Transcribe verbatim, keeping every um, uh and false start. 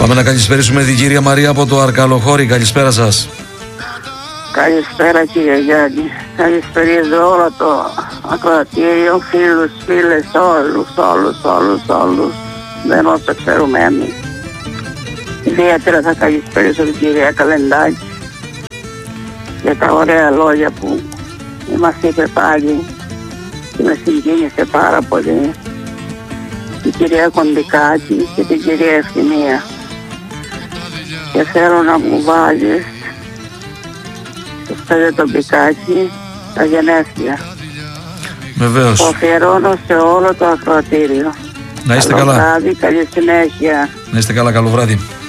Πάμε να καλησπέρισουμε την κυρία Μαρία από το Αρκαλοχώρι. Καλησπέρα σας. Καλησπέρα κύριε Γιάννη. Καλησπερίζω όλο το ακροατήριο, φίλους, φίλες, όλους, όλους, όλους, όλους. Δεν όσο ξέρουμε εμείς. Ιδιαίτερα θα καλησπέρισω την κυρία Καλεντάκη για τα ωραία λόγια που μας είπε πάλι και με συγκίνησε πάρα πολύ. Την κυρία Κοντικάκη και την κυρία Ευθυμία. Και θέλω να μου βάλεις το Στέλιο τον Πικάκη τα γενέθλια. Βεβαίως. Το αφιερώνω σε όλο το ακροατήριο. Να είστε καλό καλά. Βράδυ, καλή συνέχεια. Να είστε καλά, καλό βράδυ.